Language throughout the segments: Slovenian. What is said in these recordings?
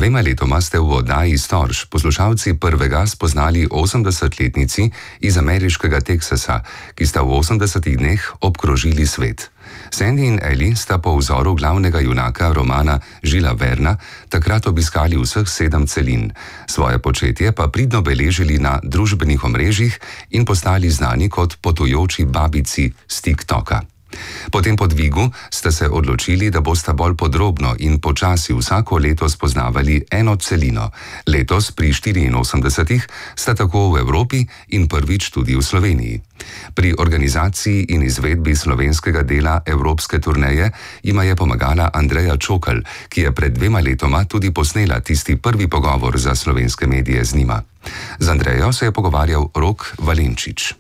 2 letoma ste v oddaji Storž poslušalci prvega spoznali 80-letnici iz ameriškega Teksasa, ki sta v 80 dneh obkrožili svet. Sandy in Ellie sta po vzoru glavnega junaka romana Žila Verna takrat obiskali vseh 7 celin, svoje početje pa pridno beležili na družbenih omrežjih in postali znani kot potujoči babici z TikToka. Po tem podvigu ste se odločili, da boste bolj podrobno in počasi vsako leto spoznavali eno celino. Letos pri 84 sta tako v Evropi in prvič tudi v Sloveniji. Pri organizaciji in izvedbi slovenskega dela evropske turneje jima je pomagala Andreja Čokl, ki je pred 2 letoma tudi posnela tisti prvi pogovor za slovenske medije z njima. Z Andrejo se je pogovarjal Rok Valenčič.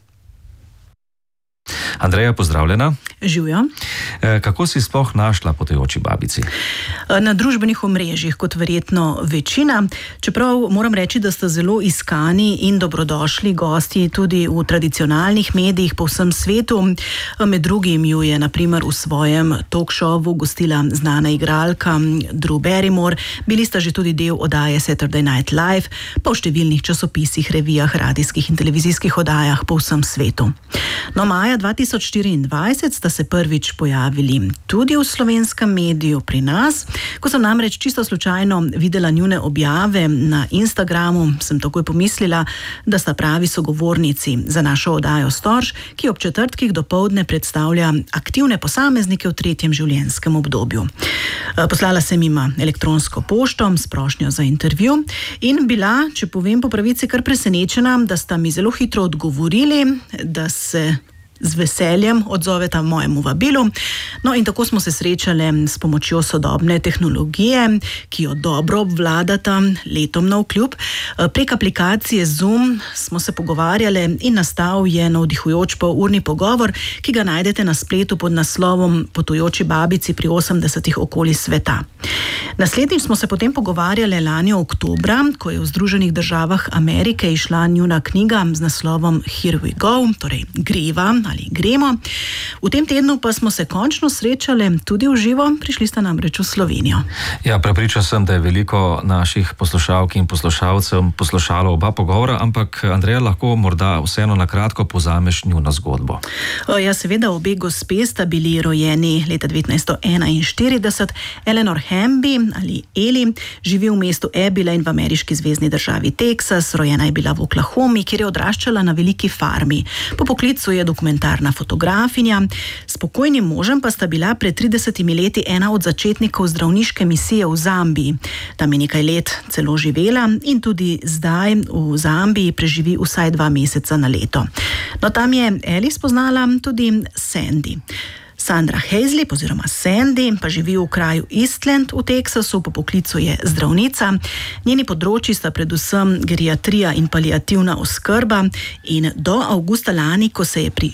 Andreja, pozdravljena. Živjo. Kako si sploh našla potujoči babici? Na družbenih omrežjih, kot verjetno večina, čeprav moram reči, da sta zelo iskani in dobrodošli gosti tudi v tradicionalnih medijih po vsem svetu. Med drugim ju je na primer v svojem talk showu gostila znana igralka Drew Barrymore, bili sta že tudi del oddaje Saturday Night Live, pa v številnih časopisih, revijah, radijskih in televizijskih oddajah po vsem svetu. No, maja 2024 sta se prvič pojavili tudi v slovenskem mediju pri nas. Ko sem namreč čisto slučajno videla njune objave na Instagramu, sem takoj pomislila, da sta pravi sogovornici za našo oddajo Storž, ki ob četrtkih dopoldne predstavlja aktivne posameznike v 3. življenjskem obdobju. Poslala sem jima elektronsko pošto s prošnjo za intervju in bila, če povem po pravici, kar presenečena, da sta mi zelo hitro odgovorili, da se z veseljem odzoveta mojemu vabilu. No, in tako smo se srečali s pomočjo sodobne tehnologije, ki jo dobro obvladata letom navkljub. Prek aplikacije Zoom smo se pogovarjali in nastal je navdihujoč polurni pogovor, ki ga najdete na spletu pod naslovom Potujoči babici pri 80 okoli sveta. Naslednjič smo se potem pogovarjali lani oktobra, ko je v Združenih državah Amerike išla njuna knjiga z naslovom Here we go, torej greva ali gremo. V tem tednu pa smo se končno srečali tudi v živo, prišli sta namreč v Slovenijo. Ja, prepričan sem, da je veliko naših poslušalk in poslušalcev poslušalo oba pogovora, ampak Andreja, lahko morda vseeno na kratko povzameš njuno zgodbo. Ja, seveda, obe gospe sta bili rojeni leta 1941. Eleanor Hamby ali Eli živi v mestu Abilene in v ameriški zvezni državi Teksas. Rojena je bila v Oklahomi, kjer je odraščala na veliki farmi. Po poklicu je dokumentarna fotografinja. S pokojnim možem pa sta bila pred 30 leti ena od začetnikov zdravniške misije v Zambiji. Tam je nekaj let celo živela in tudi zdaj v Zambiji preživi vsaj 2 meseca na leto. No, tam je Eli spoznala tudi Sandy. Sandra Hazlip oziroma Sandy pa živi v kraju Eastland v Teksasu, po poklicu je zdravnica. Njeni področji sta predvsem geriatrija in paliativna oskrba in do avgusta lani, ko se je pri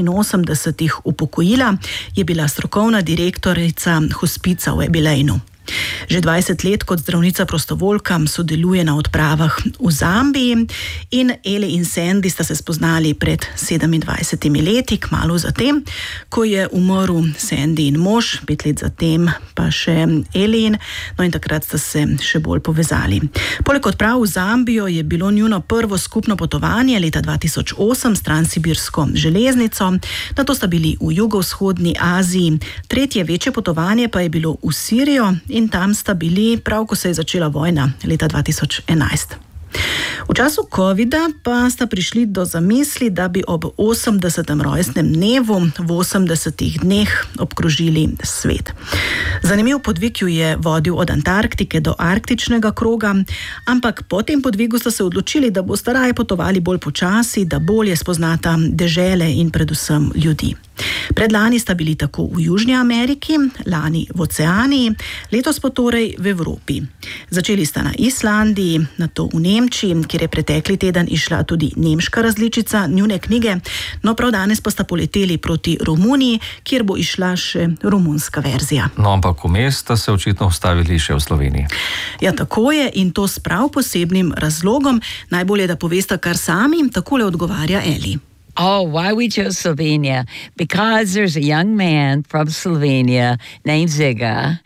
84 upokojila, je bila strokovna direktorica hospica v Abileneu. Že 20 let kot zdravnica prostovoljka sodeluje na odpravah v Zambiji in Eli in Sandy sta se spoznali pred 27 leti, kmalu zatem, ko je umrl Sandy in mož, 5 let zatem pa še Elin, no in takrat sta se še bolj povezali. Poleg odprav v Zambijo je bilo njuno prvo skupno potovanje leta 2008 s transsibirsko železnico, nato sta bili v jugovzhodni Aziji, tretje večje potovanje pa je bilo v Sirijo in tam sta bili prav, ko se je začela vojna leta 2011. V času covida pa sta prišli do zamisli, da bi ob 80. rojstnem dnevu v 80 dneh obkrožili svet. Zanimiv podvig ju je vodil od Antarktike do arktičnega kroga, ampak po tem podvigu sta se odločili, da bosta raje potovali bolj počasi, da bolje spoznata dežele in predvsem ljudi. Predlani sta bili tako v Južni Ameriki, lani v Oceaniji, letos pa torej v Evropi. Začeli sta na Islandiji, nato v Nemčiji, kjer je pretekli teden išla tudi nemška različica njune knjige, no prav danes pa sta poleteli proti Romuniji, kjer bo išla še romunska verzija. No, ampak vmes sta se očitno ustavili še v Sloveniji. Ja, tako je in to s prav posebnim razlogom. Najbolje, da povesta kar sami, takole odgovarja Eli. Oh, why we chose Slovenia? Because there's a young man from Slovenia named Ziga.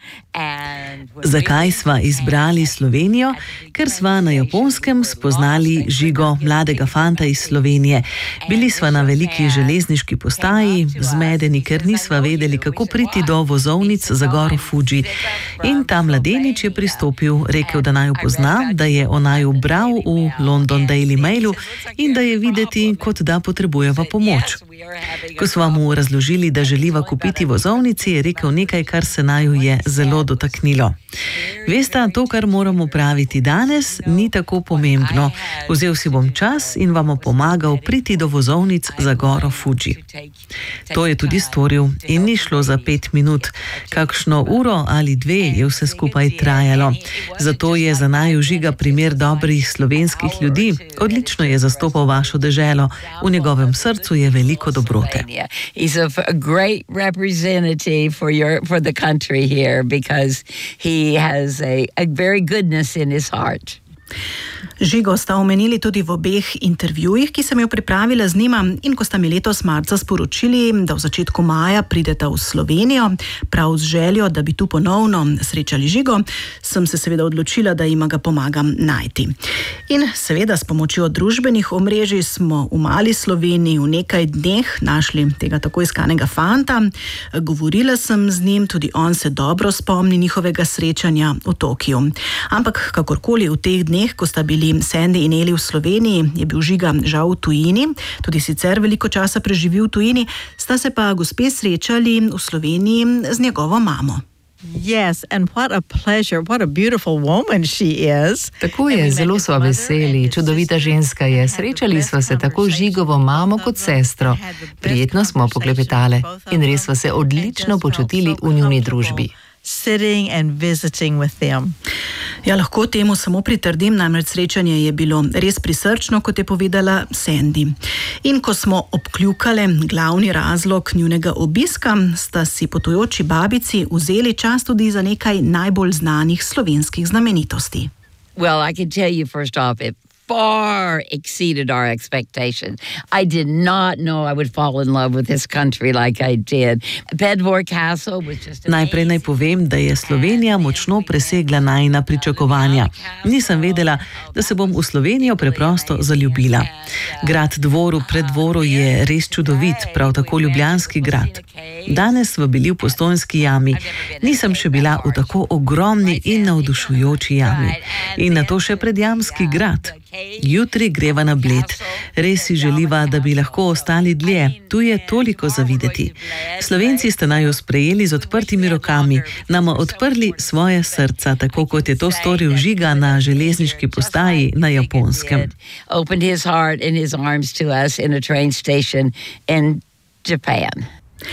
Zakaj sva izbrali Slovenijo? Ker sva na Japonskem spoznali Žigo, mladega fanta iz Slovenije. Bili sva na veliki železniški postaji, zmedeni, ker nisva vedeli, kako priti do vozovnic za goro Fuji. In ta mladenič je pristopil, rekel, da naju pozna, da je o naju bral v London Daily Mailu in da je videti, kot da potrebujeva pomoč. Ko sva mu razložili, da želiva kupiti vozovnici, je rekel nekaj, kar se naju je zelo dotaknilo. Veste, to, kar moramo praviti danes, ni tako pomembno. Vzel si bom čas in vam pomagal priti do vozovnic za goro Fuji. To je tudi storil in ni šlo za 5 minut. Kakšno uro ali 2 je vse skupaj trajalo. Zato je za naju Žiga primer dobrih slovenskih ljudi. Odlično je zastopal vašo deželo. V njegovem srcu je veliko dobrote. He's a great representative for the country here because he has a very goodness in his heart. Žigo sta omenili tudi v obeh intervjujih, ki sem jo pripravila z njima, in ko sta mi letos marca sporočili, da v začetku maja prideta v Slovenijo, prav z željo, da bi tu ponovno srečali Žigo, sem se seveda odločila, da jima ga pomagam najti. In seveda s pomočjo družbenih omrežij smo v mali Sloveniji v nekaj dneh našli tega tako iskanega fanta. Govorila sem z njim, tudi on se dobro spomni njihovega srečanja v Tokiu. Ampak kakorkoli v teh dneh, ko sta bili Sandy in Eli v Sloveniji, je bil Žiga žal v tujini, tudi sicer veliko časa preživel v tujini, sta se pa gospe srečali v Sloveniji z njegovo mamo. Yes, and what a pleasure, what a beautiful woman she is. Tako je, zelo sva veseli, čudovita ženska je. Srečali sva se tako Žigovo mamo kot sestro. Prijetno smo poklepetale in res sva se odlično počutili v njuni družbi. Sitting and visiting with them. Ja, lahko temu samo pritrdim, namreč srečanje je bilo res prisrčno, kot je povedala Sandy. In ko smo obkljukale glavni razlog njunega obiska, sta si potujoči babici vzeli čas tudi za nekaj najbolj znanih slovenskih znamenitosti. Well, I can tell you first off, it far exceeded our expectations. I did not know I would fall in love with this country like I did. Bedford Castle was just amazing. Najprej naj povem, da je Slovenija močno presegla najina pričakovanja. Nisem vedela, da se bom v Slovenijo preprosto zaljubila. Grad Dvor v Preddvoru je res čudovit, prav tako ljubljanski grad. Danes smo bili v Postojnski jami. Nisem še bila v tako ogromni in navdušujoči jami. In nato še Predjamski grad. Jutri greva na Bled. Res si želiva, da bi lahko ostali dlje. Tu je toliko za videti. Slovenci ste naju sprejeli z odprtimi rokami, nama odprli svoje srca, tako kot je to storil Žiga na železniški postaji na Japonskem. Opened his heart and his arms to us in a train station in Japan.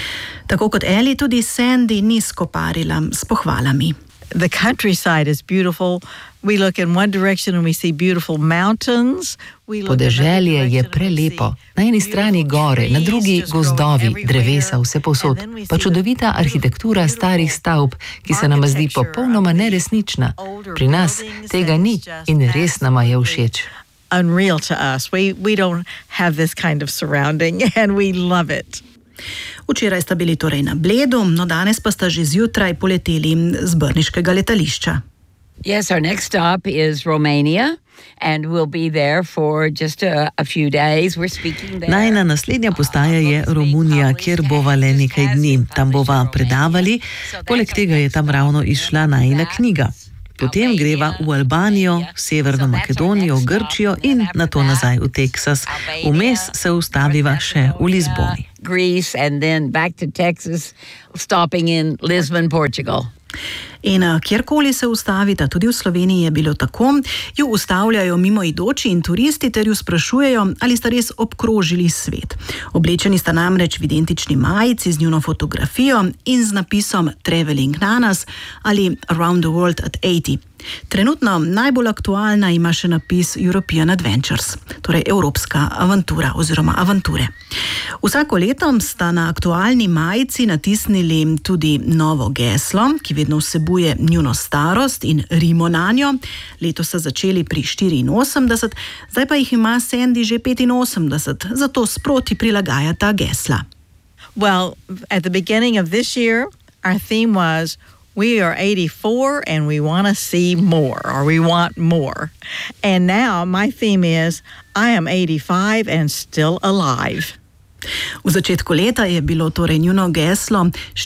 Tako kot Eli, tudi Sandy ni skoparila s pohvalami. The countryside is beautiful. We look in one direction and we see beautiful mountains. Podeželje je prelepo. Na eni strani gore, na drugi gozdovi, drevesa, vse povsod. Pa čudovita arhitektura starih stavb, ki se nama zdi popolnoma neresnična. Pri nas tega ni in res nama je všeč. Unreal to us. We don't have this kind of surrounding and we love it. Včeraj sta bili torej na Bledu, no danes pa sta že zjutraj poleteli z brniškega letališča. Yes, our next stop is Romania and we'll be there for just a few days. We're speaking there. Najna naslednja postaja je Romunija, kjer bova le nekaj dni. Tam bova predavali, poleg tega je tam ravno izšla najina knjiga. Potem greva v Albanijo, Severno Makedonijo, Grčijo in nato nazaj v Teksas. Vmes se ustaviva še v Lizboni. Greece and then back to Texas, stopping in Lisbon, Portugal. In kjerkoli se ustavita, tudi v Sloveniji je bilo tako, ju ustavljajo mimoidoči in turisti ter ju sprašujejo, ali sta res obkrožili svet. Oblečeni sta namreč v identični majici z njuno fotografijo in z napisom Traveling Nanas ali Around the World at 80. Trenutno najbolj aktualna ima še napis European Adventures, torej Evropska avantura oziroma avanture. Vsako leto sta na aktualni majici natisnili tudi novo geslo, ki vedno vsebuje njuno starost in rimo nanjo. Letos so začeli pri 84, zdaj pa jih ima Sandy že 85, zato sproti prilagajata gesla. Well, at the beginning of this year, our theme was we are 84 and we want to see more, or we want more. And now my theme is I am 85 and still alive. V začetku leta je bilo torej njuno geslo,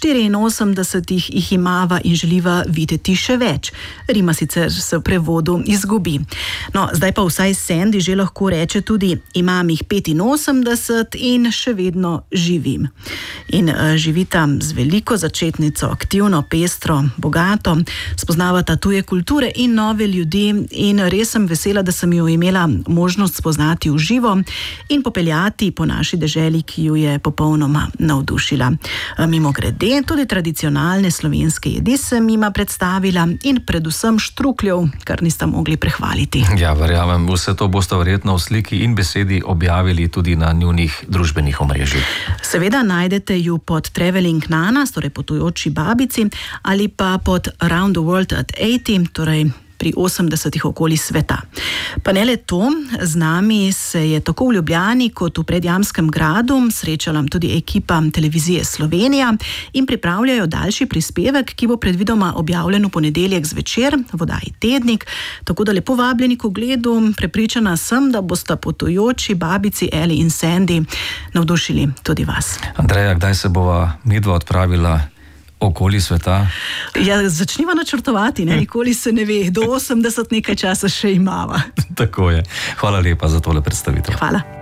84 jih imava in želiva videti še več. Rima sicer se v prevodu izgubi. No, zdaj pa vsaj Sandy že lahko reče tudi, imam jih 85 in še vedno živim. In živita z veliko začetnico, aktivno, pestro, bogato, spoznavata tuje kulture in nove ljudi in res sem vesela, da sem jo imela možnost spoznati v živo in popeljati po naši deželi, ki jo je popolnoma navdušila. Mimogrede, tudi tradicionalne slovenske jedi sem jima predstavila in predvsem štrukljev, kar nista mogli prehvaliti. Ja, verjamem, vse to boste verjetno v sliki in besedi objavili tudi na njunih družbenih omrežjih. Seveda najdete ju pod Traveling Nanas, torej potujoči babici, ali pa pod Around the World at 80, torej pri 80 okoli sveta. Pa ne le to, z nami se je tako v Ljubljani kot v Predjamskem gradu srečala tudi ekipa Televizije Slovenija in pripravljajo daljši prispevek, ki bo predvidoma objavljen v ponedeljek zvečer v oddaji Tednik, tako da lepo vabljeni k ogledu. Prepričana sem, da bosta potujoči babici Eli in Sandy navdušili tudi vas. Andreja, kdaj se bova midva odpravila okoli sveta? Ja, začniva načrtovati, ne? Nikoli se ne ve, do 80 nekaj časa še imava. Tako je. Hvala lepa za tole predstavitev. Hvala.